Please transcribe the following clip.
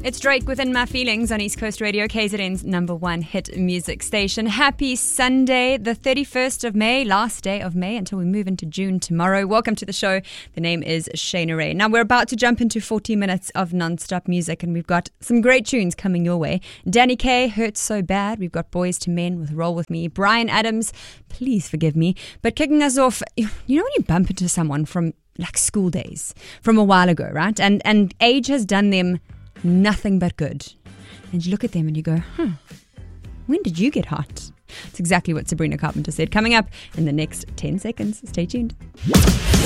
It's Drake within My Feelings on East Coast Radio, KZN's number one hit music station. Happy Sunday, the 31st of May, last day of May until we move into June tomorrow. Welcome to the show. The name is Shayna Ray. Now we're about to jump into 40 minutes of non-stop music, and we've got some great tunes coming your way. Danny Kaye, Hurts So Bad. We've got Boys to Men with Roll With Me. Bryan Adams, Please Forgive Me. But kicking us off, you know when you bump into someone from like school days, from a while ago, right? And age has done them nothing but good. And you look at them and you go, when did you get hot? It's exactly what Sabrina Carpenter said. Coming up in the next 10 seconds. Stay tuned.